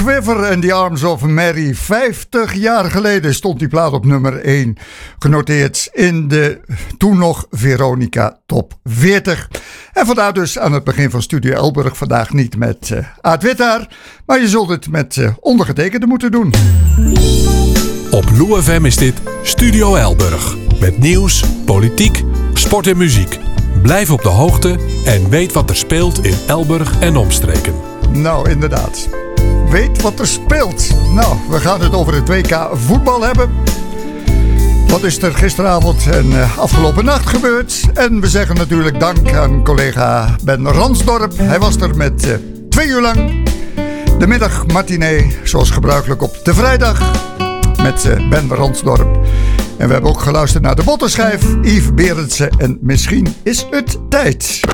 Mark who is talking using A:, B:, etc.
A: Quiver and the Arms of Mary. 50 jaar geleden stond die plaat op nummer 1. Genoteerd in de toen nog Veronica Top 40. En vandaar dus aan het begin van Studio Elburg vandaag niet met Aad Withaar. Maar je zult het met ondergetekende moeten doen.
B: Op Lou FM is dit Studio Elburg. Met nieuws, politiek, sport en muziek. Blijf op de hoogte en weet wat er speelt in Elburg en omstreken.
A: Nou, inderdaad. Weet wat er speelt. Nou, we gaan het over het WK voetbal hebben. Wat is er gisteravond en afgelopen nacht gebeurd? En we zeggen natuurlijk dank aan collega Ben Ransdorp. Hij was er met 2 uur lang. De middagmatinee, zoals gebruikelijk op de vrijdag. Met Ben Ransdorp. En we hebben ook geluisterd naar de bottenschijf, Yves Berendsen. En misschien is het tijd.